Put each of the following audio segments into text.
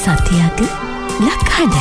සතියද ලක්හඬ.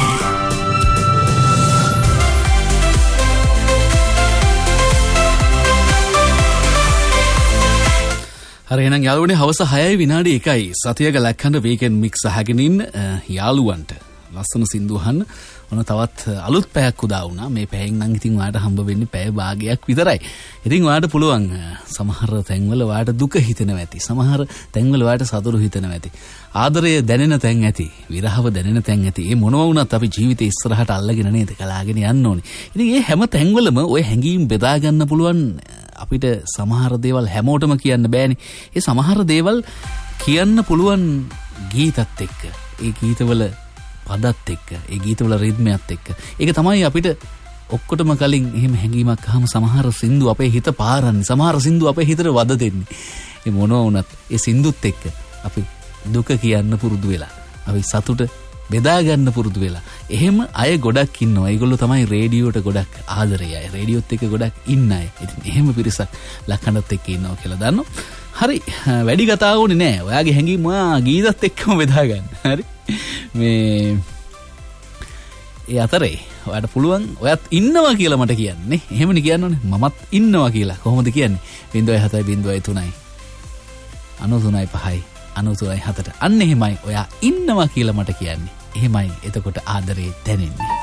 හරි එහෙනම් යාළුවනේ හවස 6:01යි සතියක ලක්හඬ වීකෙන්ඩ් මික්ස් අහගෙන ඉන්න යාළුවන්ට ලස්සන සින්දු අහන්න ඔන්න තවත් අලුත් පැයක් උදා වුණා. මේ පැයෙන් නම් ඉතින් ඔයාලට හම්බ වෙන්නේ පැය භාගයක් විතරයි. ඉතින් ඔයාලට පුළුවන් සමහර තැන්වල ඔයාලට දුක හිතෙනවා ඇති. සමහර තැන්වල ඔයාලට සතුටු හිතෙනවා ඇති. ආදරය දැනෙන තැන් ඇති. විරහව දැනෙන තැන් ඇති. මේ මොනවා වුණත් අපි ජීවිතේ ඉස්සරහට අල්ලගෙන නේද කලාගෙන යන්න ඕනේ. ඉතින් මේ හැම තැන්වලම ඔය හැඟීම් බෙදා ගන්න පුළුවන් අපිට සමහර දේවල් හැමෝටම කියන්න බෑනේ. ඒ සමහර දේවල් කියන්න පුළුවන් ගීතත් එක්ක. ඒ ගීතවල පදත් එක්ක, ඒ ගීතවල රිද්මයත් එක්ක. ඒක තමයි අපිට ඔක්කොටම කලින් එහෙම හැඟීමක් අහම සමහර සින්දු අපේ හිත පාරන්නේ. සමහර සින්දු අපේ හිතට වද දෙන්නේ. ඒ මොනවා වුණත් ඒ සින්දුත් එක්ක අපි දුක කියන්න පුරුදු වෙලා, අපි සතුට බෙදා ගන්න පුරුදු වෙලා. එහෙම අය ගොඩක් ඉන්නවා. ඒගොල්ලෝ තමයි රේඩියෝට ගොඩක් ආදරේ අය. රේඩියෝත් එක්ක ගොඩක් ඉන්න අය. ඉතින් එහෙම පිරිසක් ලක්හඬත් එක්ක ඉන්නවා කියලා දන්නවා. හරි, වැඩි කතා වුණේ නෑ. ඔයාගේ හැඟීම් ඔයා ගීතත් එක්කම බෙදා ගන්න. හරි. මේ ඒ අතරේ ඔයාට පුළුවන් ඔයත් ඉන්නවා කියලා මට කියන්නේ. එහෙමනේ කියන්න ඕනේ. මමත් ඉන්නවා කියලා. කොහොමද කියන්නේ? 07.03 93.5 93.7 අන්න එහෙමයි ඔයා ඉන්නවා කියලා මට කියන්නේ. එහෙමයි එතකොට ආදරේ දැනෙන්නේ.